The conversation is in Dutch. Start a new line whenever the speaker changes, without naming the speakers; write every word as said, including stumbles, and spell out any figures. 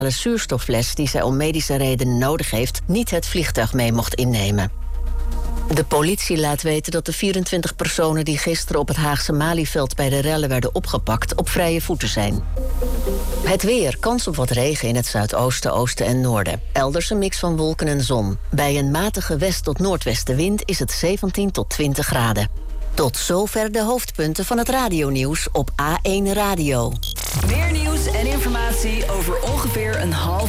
zuurstoffles die zij om medische redenen nodig heeft, niet het vliegtuig mee mocht innemen. De politie laat weten dat de vierentwintig personen die gisteren op het Haagse Malieveld bij de rellen werden opgepakt op vrije voeten zijn. Het weer, kans op wat regen in het zuidoosten, oosten en noorden. Elders een mix van wolken en zon. Bij een matige west- tot noordwestenwind is het zeventien tot twintig graden. Tot zover de hoofdpunten van het radionieuws op A één Radio.
Meer nieuws en informatie over ongeveer een half